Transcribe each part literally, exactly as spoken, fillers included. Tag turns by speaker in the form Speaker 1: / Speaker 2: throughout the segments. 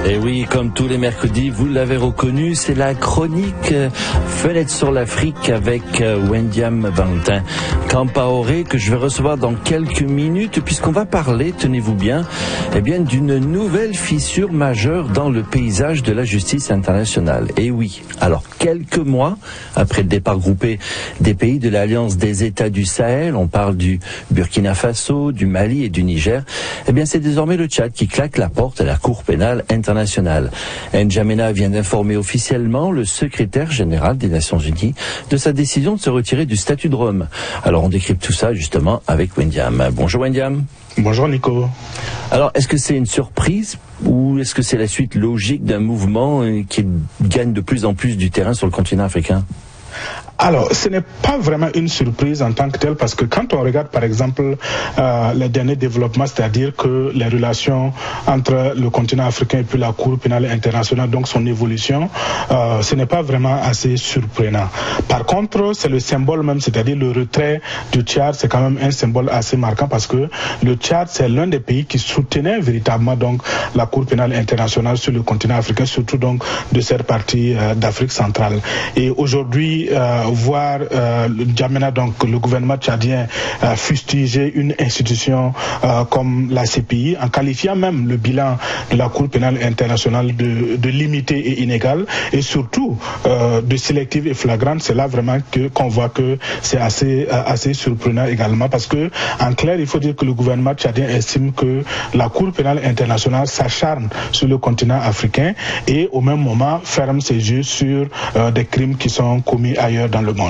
Speaker 1: Et oui, comme tous les mercredis, vous l'avez reconnu, c'est la chronique euh, Fenêtre sur l'Afrique avec euh, Wendiam Valentin Campaoré que je vais recevoir dans quelques minutes puisqu'on va parler, tenez-vous bien, eh bien d'une nouvelle fissure majeure dans le paysage de la justice internationale. Et oui, alors quelques mois après le départ groupé des pays de l'Alliance des États du Sahel, on parle du Burkina Faso, du Mali et du Niger, eh bien c'est désormais le Tchad qui claque la porte à la Cour pénale internationale. N'Djamena vient d'informer officiellement le secrétaire général des Nations Unies de sa décision de se retirer du statut de Rome. Alors on décrypte tout ça justement avec Wendiam. Bonjour Wendiam.
Speaker 2: Bonjour Nico.
Speaker 1: Alors est-ce que c'est une surprise ou est-ce que c'est la suite logique d'un mouvement qui gagne de plus en plus du terrain sur le continent africain ?
Speaker 2: Alors, ce n'est pas vraiment une surprise en tant que telle parce que quand on regarde par exemple euh, les derniers développements, c'est-à-dire que les relations entre le continent africain et puis la Cour pénale internationale, donc son évolution, euh, ce n'est pas vraiment assez surprenant. Par contre, c'est le symbole même, c'est-à-dire le retrait du Tchad, c'est quand même un symbole assez marquant parce que le Tchad, c'est l'un des pays qui soutenait véritablement donc la Cour pénale internationale sur le continent africain, surtout donc de cette partie euh, d'Afrique centrale. Et aujourd'hui, euh, voir euh, N'Djamena, donc le gouvernement tchadien, euh, fustiger une institution euh, comme la C P I, en qualifiant même le bilan de la Cour pénale internationale de, de limité et inégal, et surtout euh, de sélective et flagrante, c'est là vraiment que qu'on voit que c'est assez euh, assez surprenant également, parce que en clair, il faut dire que le gouvernement tchadien estime que la Cour pénale internationale s'acharne sur le continent africain et au même moment ferme ses yeux sur euh, des crimes qui sont commis ailleurs dans le monde.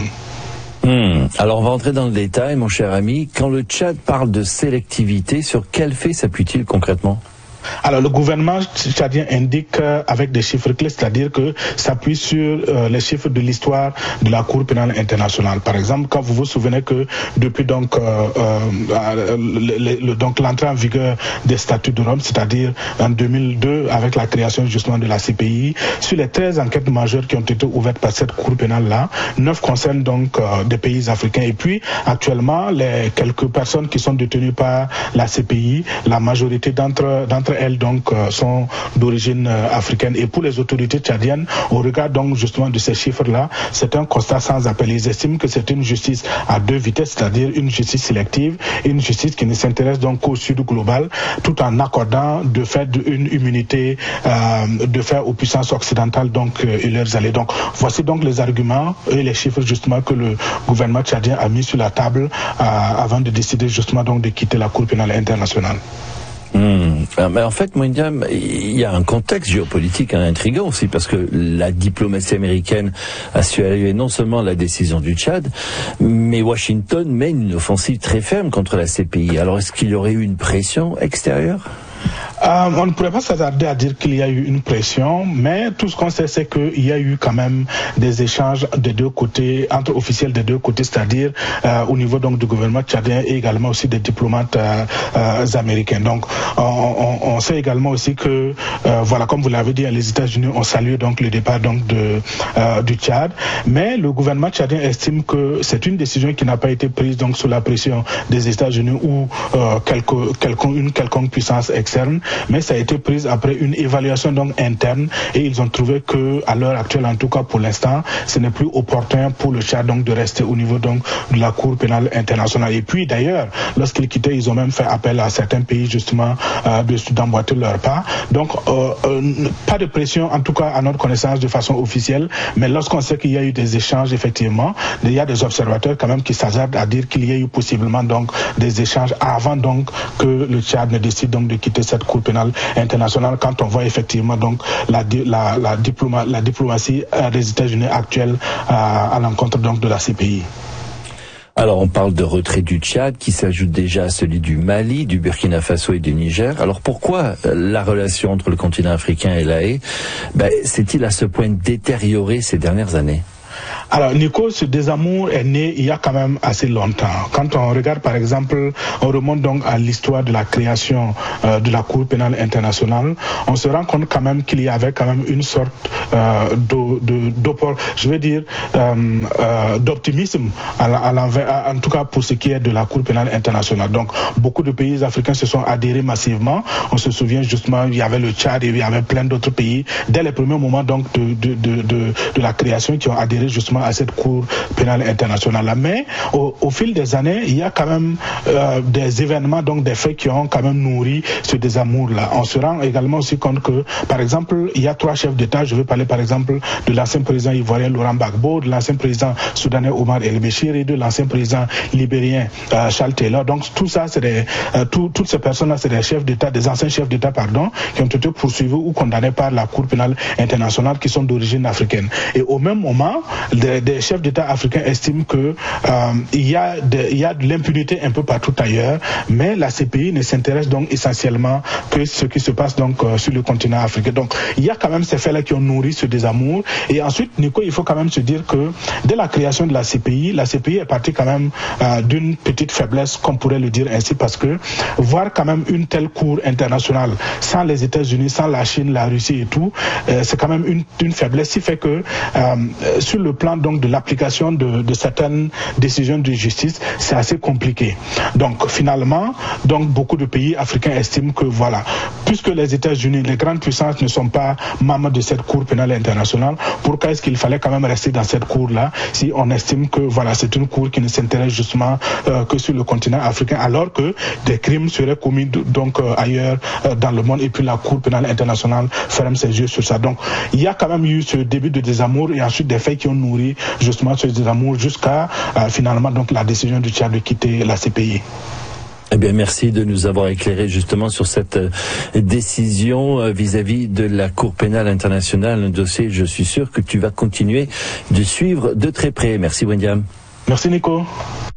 Speaker 1: Hmm. Alors on va entrer dans le détail, mon cher ami. Quand le Tchad parle de sélectivité, sur quel fait s'appuie-t-il concrètement ?
Speaker 2: Alors le gouvernement tchadien indique euh, avec des chiffres clés, c'est-à-dire que s'appuie sur euh, les chiffres de l'histoire de la Cour pénale internationale. Par exemple, quand vous vous souvenez que depuis donc euh, euh, le, le, donc l'entrée en vigueur des statuts de Rome, c'est-à-dire en deux mille deux avec la création justement de la C P I, sur les treize enquêtes majeures qui ont été ouvertes par cette Cour pénale-là, neuf concernent donc euh, des pays africains. Et puis actuellement, les quelques personnes qui sont détenues par la C P I, la majorité d'entre d'entre elles donc euh, sont d'origine euh, africaine. Et pour les autorités tchadiennes, au regard donc justement de ces chiffres-là, c'est un constat sans appel. Ils estiment que c'est une justice à deux vitesses, c'est-à-dire une justice sélective, une justice qui ne s'intéresse donc qu'au sud global, tout en accordant de fait une immunité euh, de fait aux puissances occidentales donc euh, et leurs alliés. Donc voici donc les arguments et les chiffres justement que le gouvernement tchadien a mis sur la table euh, avant de décider justement donc de quitter la Cour pénale internationale.
Speaker 1: Mmh. Mais en fait, Wendiam, il y a un contexte géopolitique intriguant aussi, parce que la diplomatie américaine a su allumer non seulement la décision du Tchad, mais Washington mène une offensive très ferme contre la C P I. Alors, est-ce qu'il y aurait eu une pression extérieure ?
Speaker 2: Euh, on ne pourrait pas s'attarder à dire qu'il y a eu une pression, mais tout ce qu'on sait, c'est qu'il y a eu quand même des échanges des deux côtés, entre officiels des deux côtés, c'est-à-dire euh, au niveau donc du gouvernement tchadien et également aussi des diplomates euh, euh, américains. Donc, on, on, on sait également aussi que, euh, voilà, comme vous l'avez dit, les États-Unis ont salué donc le départ donc de euh, du Tchad, mais le gouvernement tchadien estime que c'est une décision qui n'a pas été prise donc sous la pression des États-Unis ou euh, quelque, quelque, une quelconque puissance externe, mais ça a été pris après une évaluation donc interne et ils ont trouvé que à l'heure actuelle, en tout cas pour l'instant, ce n'est plus opportun pour le Tchad donc de rester au niveau donc de la Cour pénale internationale. Et puis d'ailleurs, lorsqu'ils quittaient, ils ont même fait appel à certains pays justement euh, de, d'emboîter leur pas. Donc euh, euh, pas de pression en tout cas à notre connaissance de façon officielle, mais lorsqu'on sait qu'il y a eu des échanges effectivement, il y a des observateurs quand même qui s'hasardent à dire qu'il y a eu possiblement donc des échanges avant donc que le Tchad ne décide donc de quitter cette Cour pénale internationale, quand on voit effectivement donc la, la, la, diploma, la diplomatie des États-Unis actuelle à, à l'encontre donc de la C P I.
Speaker 1: Alors on parle de retrait du Tchad qui s'ajoute déjà à celui du Mali, du Burkina Faso et du Niger. Alors pourquoi la relation entre le continent africain et l'A E ben, s'est-il à ce point détériorée ces dernières années ?
Speaker 2: Alors Nico, ce désamour est né il y a quand même assez longtemps. Quand on regarde par exemple, on remonte donc à l'histoire de la création euh, de la Cour pénale internationale, on se rend compte quand même qu'il y avait quand même une sorte euh, de, de, je veux dire, euh, euh, d'optimisme à la, à l'envers, en tout cas pour ce qui est de la Cour pénale internationale. Donc beaucoup de pays africains se sont adhérés massivement. On se souvient justement, il y avait le Tchad et il y avait plein d'autres pays dès les premiers moments donc de, de, de, de, de la création qui ont adhéré justement à cette Cour pénale internationale. Mais au, au fil des années, il y a quand même euh, des événements, donc des faits qui ont quand même nourri ce désamour-là. On se rend également aussi compte que, par exemple, il y a trois chefs d'État. Je veux parler par exemple de l'ancien président ivoirien Laurent Gbagbo, de l'ancien président soudanais Omar El-Béchir et de l'ancien président libérien euh, Charles Taylor. Donc tout ça, c'est des, euh, tout, toutes ces personnes-là, c'est des chefs d'État, des anciens chefs d'État, pardon, qui ont été poursuivis ou condamnés par la Cour pénale internationale qui sont d'origine africaine. Et au même moment, des, des chefs d'État africains estiment que euh, il y a de, il y a de l'impunité un peu partout ailleurs, mais la C P I ne s'intéresse donc essentiellement que ce qui se passe donc euh, sur le continent africain. Donc il y a quand même ces faits-là qui ont nourri ce désamour. Et ensuite, Nico, il faut quand même se dire que dès la création de la C P I, la C P I est partie quand même euh, d'une petite faiblesse, comme pourrait le dire ainsi, parce que voir quand même une telle cour internationale sans les États-Unis, sans la Chine, la Russie et tout, euh, c'est quand même une, une faiblesse qui fait que euh, sur le plan donc de l'application de, de certaines décisions de justice, c'est assez compliqué. Donc finalement, donc beaucoup de pays africains estiment que voilà, puisque les États-Unis, les grandes puissances ne sont pas membres de cette Cour pénale internationale, pourquoi est-ce qu'il fallait quand même rester dans cette cour-là si on estime que voilà, c'est une cour qui ne s'intéresse justement euh, que sur le continent africain, alors que des crimes seraient commis donc euh, ailleurs euh, dans le monde, et puis la Cour pénale internationale ferme ses yeux sur ça. Donc il y a quand même eu ce début de désamour et ensuite des faits qui ont nourri justement ce désamour jusqu'à euh, finalement donc la décision du Tchad de quitter la C P I.
Speaker 1: Eh bien, merci de nous avoir éclairé justement sur cette décision vis-à-vis de la Cour pénale internationale, un dossier, je suis sûr que tu vas continuer de suivre de très près. Merci, Wendiam.
Speaker 2: Merci, Nico.